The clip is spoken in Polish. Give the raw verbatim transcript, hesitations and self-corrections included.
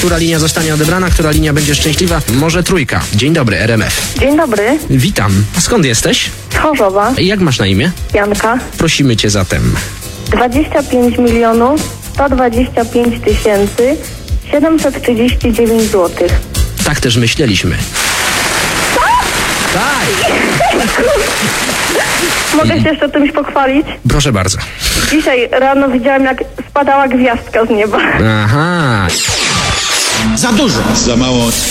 Która linia zostanie odebrana, która linia będzie szczęśliwa? Może trójka. Dzień dobry, R M F. Dzień dobry, Witam. Skąd jesteś? z Chorzowa, Jak masz na imię? Janka. Prosimy cię zatem. dwadzieścia pięć milionów sto dwadzieścia pięć tysięcy siedemset trzydzieści dziewięć złotych. Tak też myśleliśmy. Tak! Mogę się jeszcze czymś pochwalić? Proszę bardzo. Dzisiaj rano widziałam, jak spadała gwiazdka z nieba. Aha. Za dużo. Za mało.